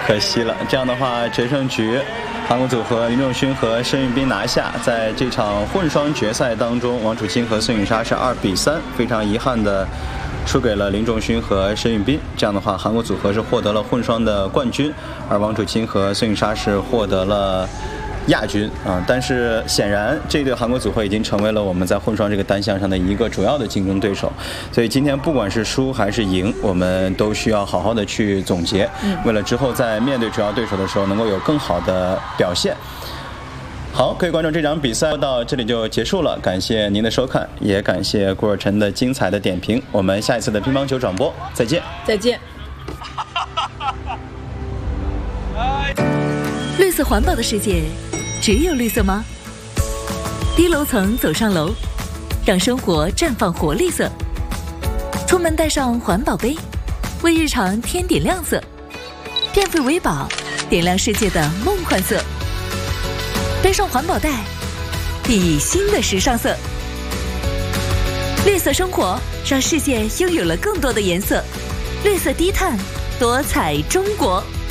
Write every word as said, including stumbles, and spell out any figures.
可惜了。这样的话，决胜局韩国组合林仲勋和申运彬拿下。在这场混双决赛当中，王楚钦和孙颖莎是二比三，非常遗憾的输给了林仲勋和申运彬。这样的话，韩国组合是获得了混双的冠军，而王楚钦和孙颖莎是获得了亚军啊。但是显然这对韩国组合已经成为了我们在混双这个单项上的一个主要的竞争对手，所以今天不管是输还是赢，我们都需要好好的去总结，为了之后在面对主要对手的时候能够有更好的表现。好，各位观众，这场比赛到这里就结束了，感谢您的收看，也感谢郭若晨的精彩的点评。我们下一次的乒乓球转播再见。 再见。 绿色环保的世界只有绿色吗？低楼层走上楼，让生活绽放活力色。出门带上环保杯，为日常添点亮色。变废为宝，点亮世界的梦幻色。背上环保袋，熠熠新的时尚色。绿色生活让世界拥有了更多的颜色。绿色低碳，多彩中国。